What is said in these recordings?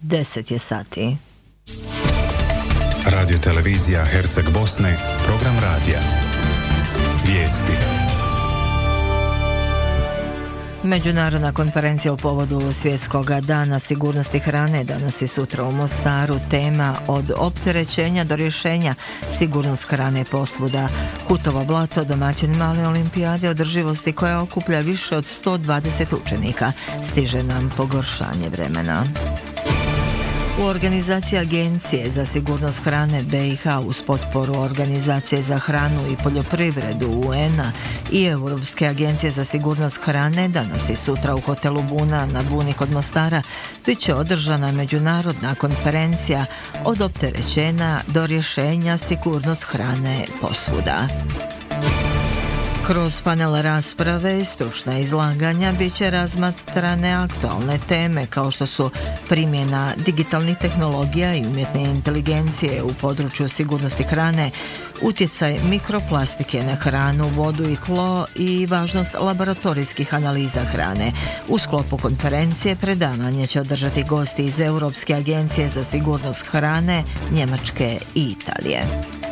10 je sati. Radio televizija Herceg Bosne, program radija. Vijesti. Međunarodna konferencija u povodu Svjetskog dana sigurnosti hrane danas i sutra u Mostaru. Tema od opterećenja do rješenja, sigurnost hrane posvuda. Hutovo Blato, domaćin male olimpijade održivosti koja okuplja više od 120 učenika. Stiže nam pogoršanje vremena. U organizaciji Agencije za sigurnost hrane BiH uz potporu Organizacije za hranu i poljoprivredu UN-a i Europske agencije za sigurnost hrane danas i sutra u hotelu Buna na Buni kod Mostara bit će održana međunarodna konferencija od opterećenja do rješenja, sigurnost hrane posvuda. Kroz panel rasprave i stručna izlaganja bit će razmatrane aktualne teme kao što su primjena digitalnih tehnologija i umjetne inteligencije u području sigurnosti hrane, utjecaj mikroplastike na hranu, vodu i tlo i važnost laboratorijskih analiza hrane. U sklopu konferencije predavanje će održati gosti iz Europske agencije za sigurnost hrane, Njemačke i Italije.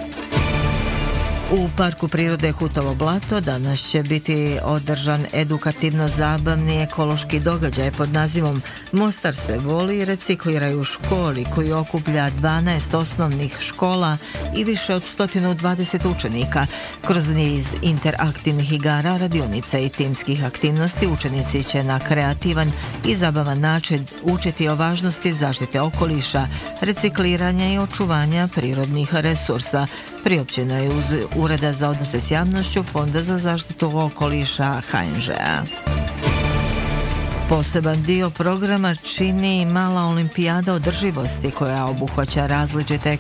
U Parku prirode Hutovo Blato danas će biti održan edukativno-zabavni ekološki događaj pod nazivom Mostar se voli i recikliraj u školi, koji okuplja 12 osnovnih škola i više od 120 učenika. Kroz niz interaktivnih igara, radionica i timskih aktivnosti učenici će na kreativan i zabavan način učiti o važnosti zaštite okoliša, recikliranja i očuvanja prirodnih resursa. Priopćeno je uz Ureda za odnose s javnošću Fonda za zaštitu okoliša HNŽ-a. Poseban dio programa čini mala olimpijada održivosti koja obuhvaća različite